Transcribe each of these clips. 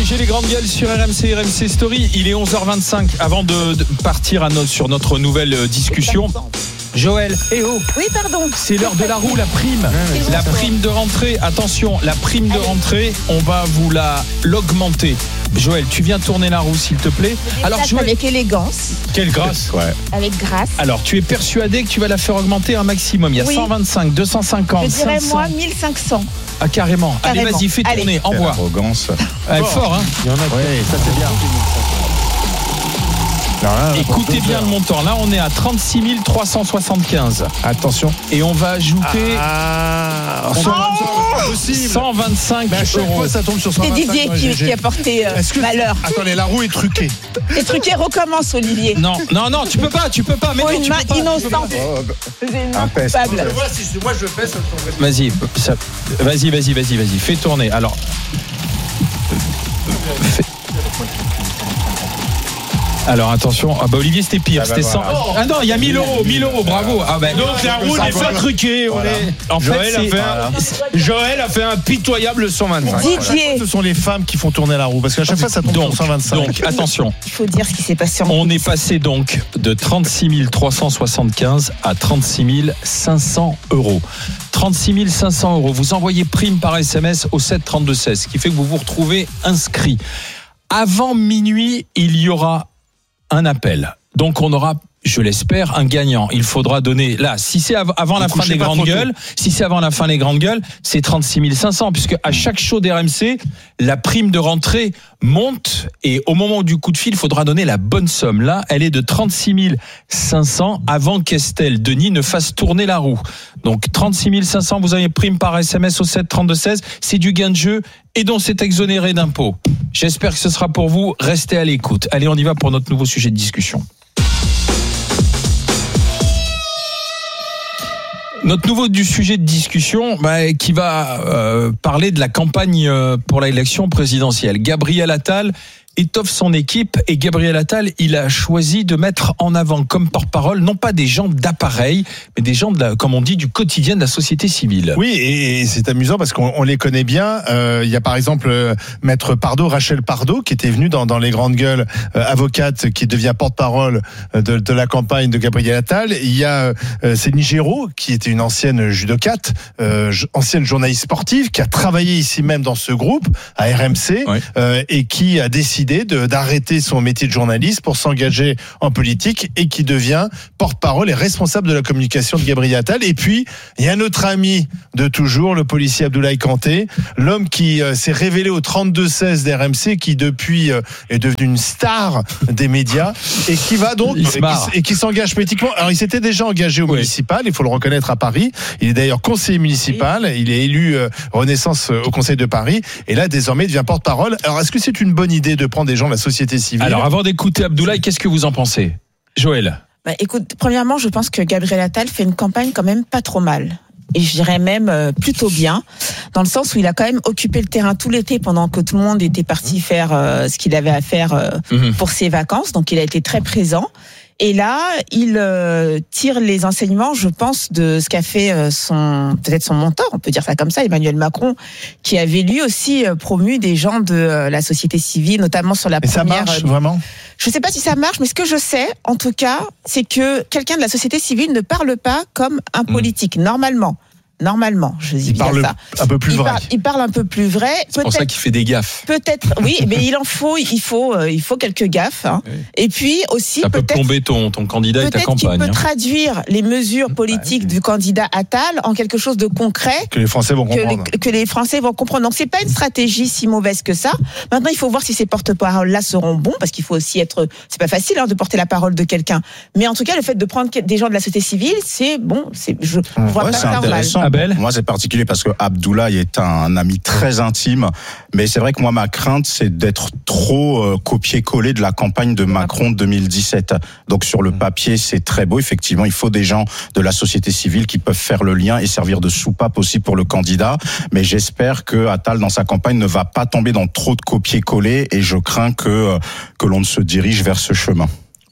PDG, les grandes gueules sur RMC Story. Il est 11h25. Avant de partir sur notre nouvelle discussion, Joël, Oui, pardon. c'est l'heure de la roue, la prime. La prime de rentrée, attention, la prime de rentrée, on va vous l'augmenter. Joël, tu viens tourner la roue, s'il te plaît. Alors, Joël, avec élégance. Quelle grâce. Ouais. Avec grâce. Alors, tu es persuadé que tu vas la faire augmenter un maximum. Il y a 125, 250, je dirais 500. moi 1500. Ah, carrément. Allez, vas-y, fais tourner, envoie. Arrogance. Fort, hein. Il y en a ça c'est bien. Écoutez bien le montant. Là, on est à 36 375. Attention. Et on va ajouter 125 Mais à chaque euros. fois, ça tombe sur C'est 125. Didier qui a porté malheur. Attendez, la roue est truquée. Les truqués recommence, Olivier. Non, tu peux pas. Mais Pour non, une tu main peux pas. innocente. Faisais une main coupable. Moi je fais ça. Vas-y. Fais tourner. Alors. Alors attention, Olivier c'était pire, c'était 100. Voilà. Ah non, il y a 1000 euros, bravo. Donc la roue n'est pas truquée. Voilà. En Joël fait, Joël a fait un pitoyable 125. Didier, Ce sont les femmes qui font tourner la roue parce qu'à chaque fois ça tombe sur 125. donc attention, il faut dire ce qui s'est passé en on est passé donc de 36 375 à 36 500 euros. 36 500 euros. Vous envoyez prime par SMS au 7 32 16, ce qui fait que vous vous retrouvez inscrit. Avant minuit, il y aura un appel. Donc on aura, je l'espère, un gagnant. Il faudra donner, là, si c'est avant la fin des grandes gueules, c'est 36 500, puisque à chaque show d'RMC, la prime de rentrée monte et au moment du coup de fil, il faudra donner la bonne somme. Là, elle est de 36 500 avant qu'Estelle Denis ne fasse tourner la roue. Donc 36 500, vous avez prime par SMS au 7 32 16, c'est du gain de jeu et dont c'est exonéré d'impôts. J'espère que ce sera pour vous. Restez à l'écoute. Allez, on y va pour notre nouveau sujet de discussion. Notre nouveau sujet de discussion qui va parler de la campagne pour l'élection présidentielle. Gabriel Attal étoffe son équipe et Gabriel Attal, il a choisi de mettre en avant comme porte-parole non pas des gens d'appareil, mais des gens comme on dit, du quotidien de la société civile. Oui, et c'est amusant parce qu'on les connaît bien. Il y a par exemple Maître Pardo, Rachel Pardo, qui était venue dans les grandes gueules, avocate, qui devient porte-parole de la campagne de Gabriel Attal. Il y a Céline Géraud, qui était une ancienne judocate, ancienne journaliste sportive, qui a travaillé ici même dans ce groupe, à RMC, oui. Et qui a décidé d'arrêter son métier de journaliste pour s'engager en politique et qui devient porte-parole et responsable de la communication de Gabriel Attal. Et puis, il y a notre ami de toujours, le policier Abdoulaye Kanté, l'homme qui s'est révélé au 32-16 d'RMC, qui depuis est devenu une star des médias et qui va donc et qui s'engage politiquement. Alors, il s'était déjà engagé au municipal, il faut le reconnaître, à Paris. Il est d'ailleurs conseiller municipal, il est élu Renaissance au Conseil de Paris et là, désormais, il devient porte-parole. Alors, est-ce que c'est une bonne idée de prendre des gens de la société civile? Alors, avant d'écouter Abdoulaye, qu'est-ce que vous en pensez, Joël? Écoute, premièrement, je pense que Gabriel Attal fait une campagne quand même pas trop mal. Et je dirais même plutôt bien, dans le sens où il a quand même occupé le terrain tout l'été pendant que tout le monde était parti faire ce qu'il avait à faire pour ses vacances. Donc il a été très présent. Et là, il tire les enseignements, je pense, de ce qu'a fait peut-être son mentor, on peut dire ça comme ça, Emmanuel Macron, qui avait lui aussi promu des gens de la société civile, notamment sur la première. Et ça marche vraiment? Je ne sais pas si ça marche, mais ce que je sais, en tout cas, c'est que quelqu'un de la société civile ne parle pas comme un politique, Normalement, je dis bien ça. Un peu plus vrai. Il parle un peu plus vrai. C'est pour ça qu'il fait des gaffes. Peut-être, oui, mais il faut quelques gaffes. Hein. Oui. Et puis aussi, ça peut plomber ton candidat et ta campagne. Peut-être qu'il peut traduire les mesures politiques du candidat Attal en quelque chose de concret que les Français vont comprendre. Que les Français vont comprendre. Donc c'est pas une stratégie si mauvaise que ça. Maintenant, il faut voir si ces porte-paroles-là seront bons, parce qu'il faut aussi être. C'est pas facile de porter la parole de quelqu'un. Mais en tout cas, le fait de prendre des gens de la société civile, c'est bon. Je vois pas ça mal. Moi, c'est particulier parce que Abdoulaye est un ami très intime, mais c'est vrai que moi, ma crainte, c'est d'être trop copié-collé de la campagne de Macron 2017. Donc, sur le papier, c'est très beau. Effectivement, il faut des gens de la société civile qui peuvent faire le lien et servir de soupape aussi pour le candidat. Mais j'espère que Attal, dans sa campagne, ne va pas tomber dans trop de copier-coller et je crains que l'on ne se dirige vers ce chemin.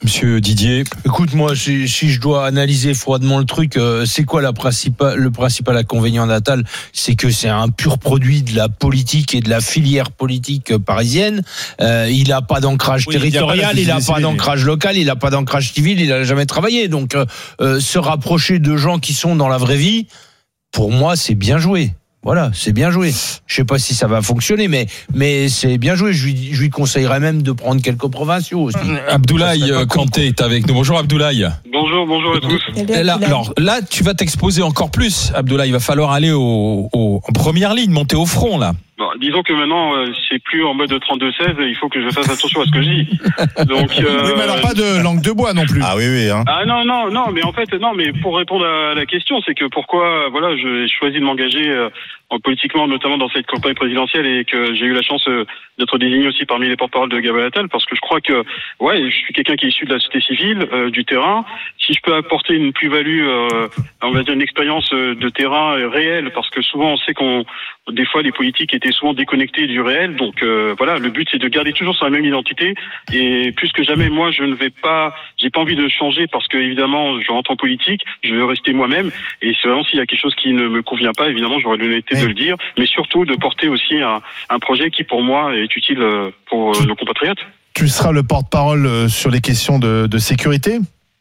Monsieur Didier. Écoute, moi, si je dois analyser froidement le truc, c'est quoi le principal inconvénient d'Attal? C'est que c'est un pur produit de la politique et de la filière politique parisienne. Il a pas d'ancrage territorial, il a pas d'ancrage local, il a pas d'ancrage civil, il a jamais travaillé. Donc, se rapprocher de gens qui sont dans la vraie vie, pour moi, c'est bien joué. Voilà, c'est bien joué. Je sais pas si ça va fonctionner, mais c'est bien joué. Je lui conseillerais même de prendre quelques provinciaux aussi. Abdoulaye Kanté est avec nous. Bonjour Abdoulaye. Bonjour à tous. Alors là, tu vas t'exposer encore plus, Abdoulaye. Il va falloir aller en première ligne, monter au front là. Bon, disons que maintenant, c'est plus en mode 32-16, il faut que je fasse attention à ce que je dis. Donc, oui, mais alors pas de langue de bois non plus. Ah oui, hein. Ah non, mais en fait, mais pour répondre à la question, c'est que pourquoi, voilà, j'ai choisi de m'engager politiquement, notamment dans cette campagne présidentielle, et que j'ai eu la chance d'être désigné aussi parmi les porte-paroles de Gabriel Attal, parce que je crois que, je suis quelqu'un qui est issu de la société civile, du terrain. Si je peux apporter une plus-value, on va dire une expérience de terrain réelle, parce que souvent on sait des fois les politiques étaient souvent déconnectés du réel, donc le but c'est de garder toujours sa même identité, et plus que jamais, moi j'ai pas envie de changer, parce que évidemment je rentre en politique, je veux rester moi-même, et c'est vraiment s'il y a quelque chose qui ne me convient pas, évidemment j'aurai l'honnêteté de le dire, mais surtout de porter aussi un projet qui pour moi est utile pour nos compatriotes. Tu seras le porte-parole sur les questions de sécurité ?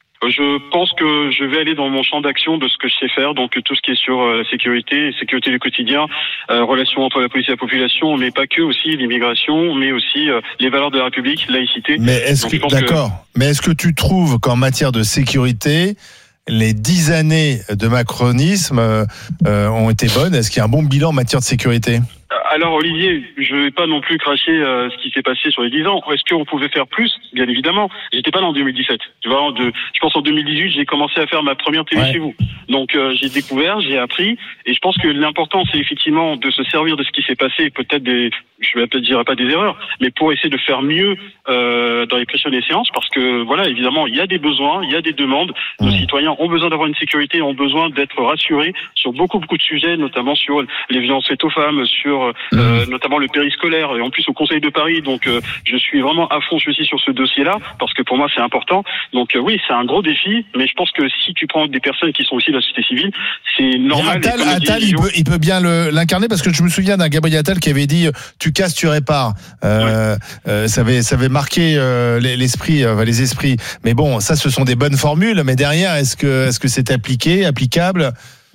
Je pense que je vais aller dans mon champ d'action de ce que je sais faire, donc tout ce qui est sur la sécurité du quotidien, relations entre la police et la population, mais pas que, aussi l'immigration, mais aussi les valeurs de la République, laïcité. Mais est-ce que tu trouves qu'en matière de sécurité, les 10 années de macronisme ont été bonnes? Est-ce qu'il y a un bon bilan en matière de sécurité? Alors Olivier, je vais pas non plus cracher ce qui s'est passé sur les 10 ans. Est-ce qu'on pouvait faire plus? Bien évidemment. J'étais pas là en 2017. Tu vois, je pense en 2018, j'ai commencé à faire ma première télé chez vous. Donc j'ai découvert, j'ai appris, et je pense que l'important c'est effectivement de se servir de ce qui s'est passé, peut-être je dirais pas des erreurs, mais pour essayer de faire mieux dans les prochaines séances, parce que voilà, évidemment, il y a des besoins, il y a des demandes. Nos citoyens ont besoin d'avoir une sécurité, ont besoin d'être rassurés sur beaucoup de sujets, notamment sur les violences faites aux femmes, sur notamment le périscolaire, et en plus au Conseil de Paris. Donc je suis vraiment à fond aussi sur ce dossier-là, parce que pour moi c'est important. Donc oui, c'est un gros défi, mais je pense que si tu prends des personnes qui sont aussi de la société civile, c'est normal. Attal, il peut bien l'incarner, parce que je me souviens d'un Gabriel Attal qui avait dit tu casses, tu répares. Ça avait marqué les esprits. Mais bon, ça, ce sont des bonnes formules. Mais derrière, est-ce que c'est applicable?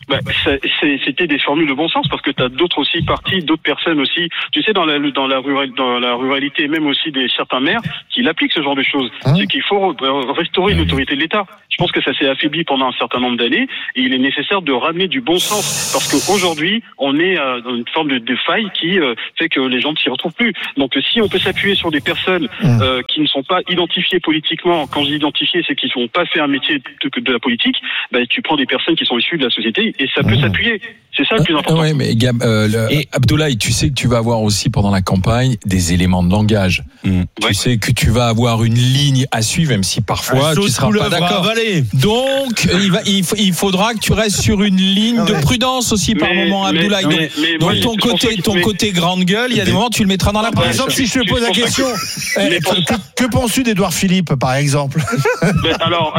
C'était des formules de bon sens, parce que tu as d'autres aussi partis, d'autres personnes aussi, tu sais, dans la ruralité, même aussi certains maires qui l'appliquent, ce genre de choses. C'est qu'il faut restaurer l'autorité de l'État. Je pense que ça s'est affaibli pendant un certain nombre d'années, et il est nécessaire de ramener du bon sens, parce qu'aujourd'hui on est dans une forme de faille qui fait que les gens ne s'y retrouvent plus. Donc si on peut s'appuyer sur des personnes qui ne sont pas identifiées politiquement, quand je dis identifiées, c'est qu'ils n'ont pas fait un métier de la politique, tu prends des personnes qui sont issues de la société, et ça peut s'appuyer. C'est ça le plus important. Oui, mais Abdoulaye, tu sais que tu vas avoir aussi pendant la campagne des éléments de langage. Tu sais que tu vas avoir une ligne à suivre, même si parfois tu seras pas d'accord. Donc il faudra que tu restes sur une ligne de prudence aussi par moment, Abdoulaye. Donc ton côté grande gueule, il y a des moments tu le mettras dans la poche. Par exemple, si je te pose la question, que penses-tu d'Édouard Philippe, par exemple? Alors,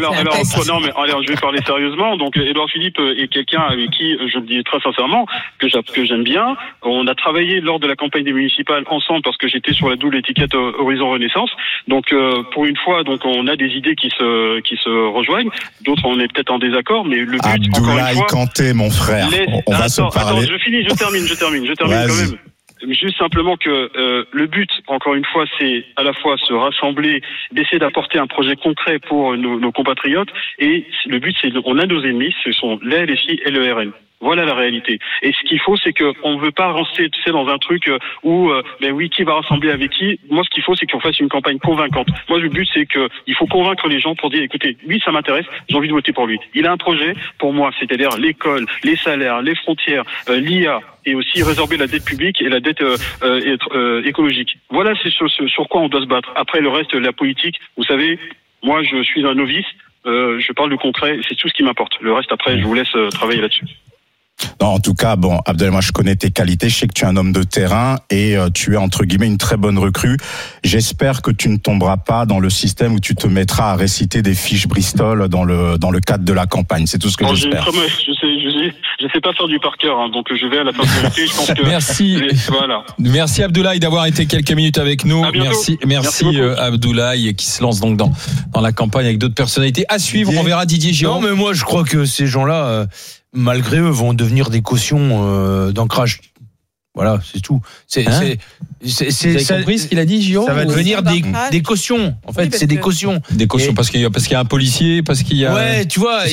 je vais parler sérieusement. Donc, Édouard Philippe est quelqu'un avec qui, je le dis très sincèrement, que j'aime bien. On a travaillé lors de la campagne des municipales ensemble, parce que j'étais sur la double étiquette Horizon Renaissance. Donc, pour une fois, on a des idées qui se rejoignent. D'autres, on est peut-être en désaccord, mais le but, encore une fois, Kanté, mon frère. On va se parler. Attends, je termine quand même. Juste simplement que le but, encore une fois, c'est à la fois se rassembler, d'essayer d'apporter un projet concret pour nos compatriotes, et le but, c'est on a nos ennemis, ce sont les LFI et le RN. Voilà la réalité. Et ce qu'il faut, c'est qu'on ne veut pas rester, dans un truc où, qui va rassembler avec qui. Moi, ce qu'il faut, c'est qu'on fasse une campagne convaincante. Moi, le but, c'est qu'il faut convaincre les gens pour dire, écoutez, lui, ça m'intéresse, j'ai envie de voter pour lui. Il a un projet pour moi, c'est-à-dire l'école, les salaires, les frontières, l'IA, et aussi résorber la dette publique et la dette écologique. Voilà, c'est sur quoi on doit se battre. Après, le reste, la politique, vous savez, moi, je suis un novice, je parle du concret, c'est tout ce qui m'importe. Le reste, après, je vous laisse travailler là-dessus. Non, en tout cas, bon, Abdel, moi je connais tes qualités, je sais que tu es un homme de terrain et tu es entre guillemets une très bonne recrue. J'espère que tu ne tomberas pas dans le système où tu te mettras à réciter des fiches Bristol dans le cadre de la campagne. C'est tout ce que j'espère. Je sais pas faire du par cœur, hein, donc je vais à la fin de l'été. Je pense que merci. Voilà. Merci Abdoulaye d'avoir été quelques minutes avec nous. Merci Abdoulaye qui se lance donc dans la campagne avec d'autres personnalités. À suivre, on verra Didier Giraud. Non, mais moi je crois que ces gens-là, malgré eux, vont devenir des cautions d'ancrage. Voilà, c'est tout. Vous avez compris ce qu'il a dit, Giraud? Ça va devenir des cautions. En fait, c'est des cautions. Des cautions parce qu'il y a un policier, parce qu'il y a. Ouais, tu vois,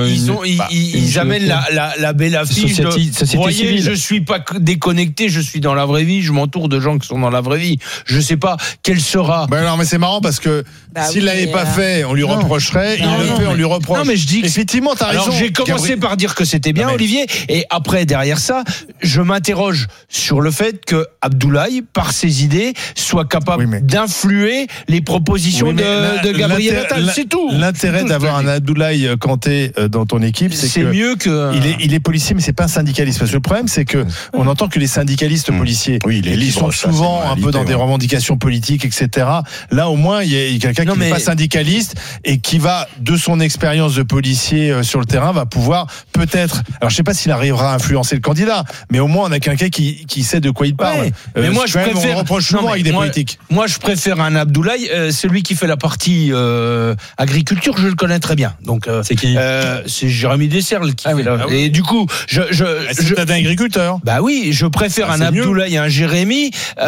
ils amènent la belle affiche. Vous voyez, civile. Je suis pas déconnecté, je suis dans la vraie vie, je m'entoure de gens qui sont dans la vraie vie. Je sais pas quel sera. Ben non, mais c'est marrant parce que s'il l'avait pas fait, on lui reprocherait. Il le fait, on lui reproche. Non, mais je dis que effectivement, t'as raison. Alors j'ai commencé par dire que c'était bien, Olivier, et après derrière ça, je m'interroge sur le fait que Abdoulaye, par ses idées, soit capable d'influer les propositions de Gabriel Attal. C'est tout. L'intérêt d'avoir un Abdoulaye Kanté dans ton équipe, c'est que mieux que il est policier, mais c'est pas un syndicaliste. Parce que le problème, c'est que on entend que les syndicalistes policiers, ils sont souvent un peu dans des revendications politiques, etc. Là, au moins, il y a quelqu'un qui n'est pas syndicaliste et qui va, de son expérience de policier sur le terrain, va pouvoir peut-être. Alors, je sais pas s'il arrivera à influencer le candidat, mais au moins, on a quelqu'un qui sait de quoi il parle. Mais moi, je préfère. On reproche souvent avec des politiques. Moi, je préfère un Abdoulaye, celui qui fait la partie agriculture, je le connais très bien. Donc, c'est qui? C'est Jérémy Desserles qui fait la. Et du coup, c'est un agriculteur. Bah oui, je préfère un Abdoulaye, un Jérémy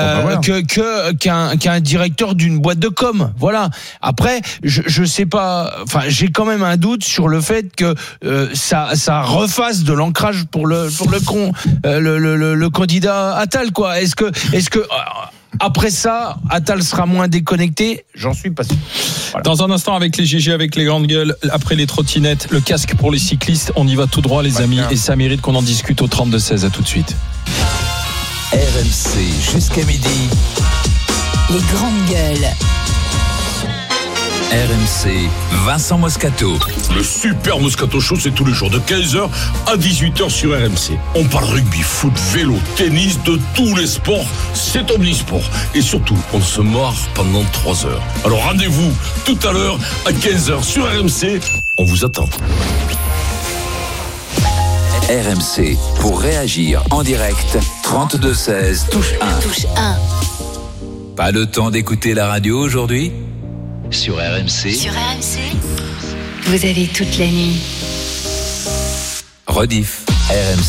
qu'un directeur d'une boîte de com. Voilà. Après, je sais pas. Enfin, j'ai quand même un doute sur le fait que ça refasse de l'ancrage pour le candidat Attal, quoi. Est-ce que après ça, Attal sera moins déconnecté? J'en suis pas sûr. Voilà. Dans un instant, avec les GG, avec les grandes gueules, après les trottinettes, le casque pour les cyclistes, on y va tout droit, les amis, et ça mérite qu'on en discute au 32-16. À tout de suite. RMC jusqu'à midi. Les grandes gueules. RMC, Vincent Moscato. Le Super Moscato Show, c'est tous les jours de 15h à 18h sur RMC. On parle rugby, foot, vélo, tennis, de tous les sports. C'est omnisport. Et surtout, on se marre pendant 3 heures. Alors rendez-vous tout à l'heure à 15h sur RMC. On vous attend. RMC, pour réagir en direct, 32-16, touche 1. Touche 1. Pas le temps d'écouter la radio aujourd'hui ? Sur RMC. Sur RMC, vous avez toute la nuit. Rediff. RMC.